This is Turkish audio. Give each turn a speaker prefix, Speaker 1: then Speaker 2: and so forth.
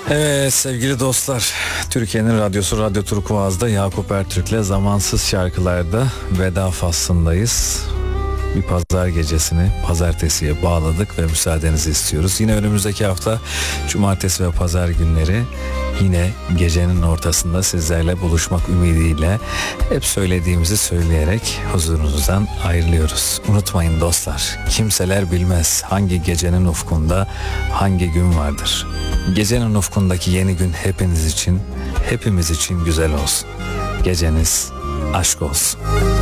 Speaker 1: Evet sevgili dostlar, Türkiye'nin radyosu Radyo Turkuaz'da Yakup Ertürk'le Zamansız Şarkılar'da veda faslındayız. Bir pazar gecesini pazartesiye bağladık ve müsaadenizi istiyoruz. Yine önümüzdeki hafta cumartesi ve pazar günleri yine gecenin ortasında sizlerle buluşmak ümidiyle hep söylediğimizi söyleyerek huzurunuzdan ayrılıyoruz. Unutmayın dostlar, kimseler bilmez hangi gecenin ufkunda hangi gün vardır. Gecenin ufkundaki yeni gün hepiniz için, hepimiz için güzel olsun. Geceniz aşk olsun.